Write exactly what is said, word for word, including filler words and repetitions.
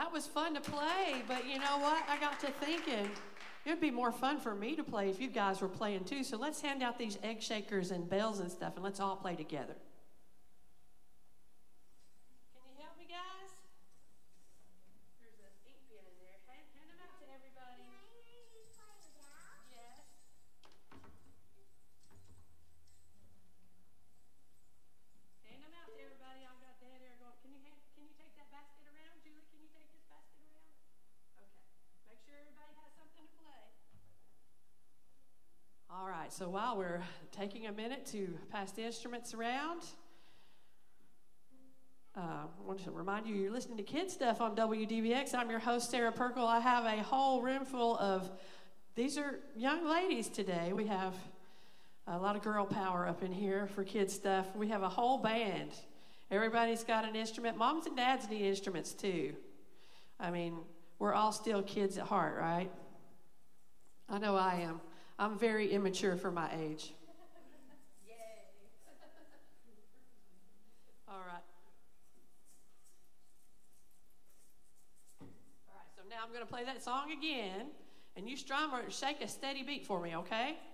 that was fun to play, but you know what? I got to thinking it would be more fun for me to play if you guys were playing too. So let's hand out these egg shakers and bells and stuff, and let's all play together. Can you help me, guys? There's an ink pen in there. Hand, hand them out to everybody. Yes. Hand them out to everybody. I've got Dad there going. Can you hand, can you take that basket around, Julie? Can you take this basket around? Okay. Make sure everybody has something to play. All right. So while we're taking a minute to pass the instruments around, uh, I want to remind you you're listening to Kid Stuff on W D B X. I'm your host, Sarah Perkle. I have a whole room full of, these are young ladies today. We have a lot of girl power up in here for Kid Stuff. We have a whole band. Everybody's got an instrument. Moms and dads need instruments too. I mean, we're all still kids at heart, right? I know I am. I'm very immature for my age. Yay. All right. All right, so now I'm going to play that song again, and you strum or shake a steady beat for me, okay?